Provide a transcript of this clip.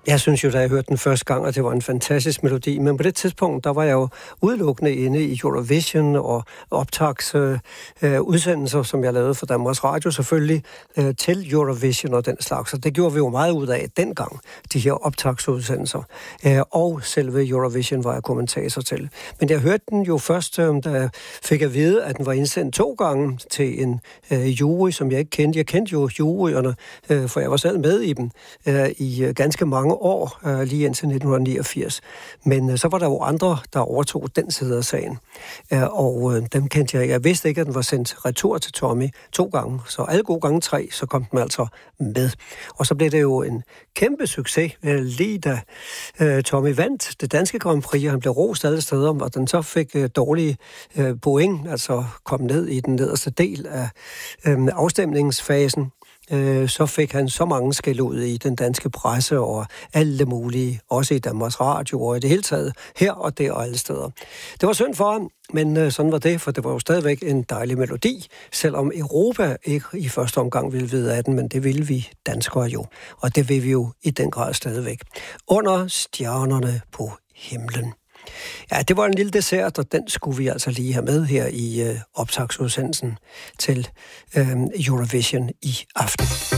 Jeg synes jo, da jeg hørte den første gang, at det var en fantastisk melodi, men på det tidspunkt, der var jeg jo udelukkende inde i Eurovision og optagsudsendelser, som jeg lavede for Danmarks Radio selvfølgelig, til Eurovision og den slags. Så det gjorde vi jo meget ud af dengang, de her optagsudsendelser. Og selve Eurovision var jeg kommentator til. Men jeg hørte den jo først, da jeg fik at vide, at den var indsendt 2 gange til en jury, som jeg ikke kendte. Jeg kendte jo juryerne, for jeg var selv med i dem i ganske mange år, lige indtil 1989. Men så var der jo andre, der overtog den side af sagen. Og dem kendte jeg ikke. Jeg vidste ikke, at den var sendt retur til Tommy 2 gange. Så alle gode gange 3, så kom den altså med. Og så blev det jo en kæmpe succes, lige da Tommy vandt det danske Grand Prix, og han blev rost alle steder, og den så fik dårlige point, altså kom ned i den nederste del af afstemningsfasen. Så fik han så mange skæld ud i den danske presse og alle mulige, også i Danmarks Radio og i det hele taget, her og der og alle steder. Det var synd for ham, men sådan var det, for det var jo stadigvæk en dejlig melodi, selvom Europa ikke i første omgang ville vide af den, men det ville vi danskere jo, og det vil vi jo i den grad stadigvæk. Under stjernerne på himlen. Ja, det var en lille dessert, og den skulle vi altså lige have med her i optagsudsendelsen til Eurovision i aften.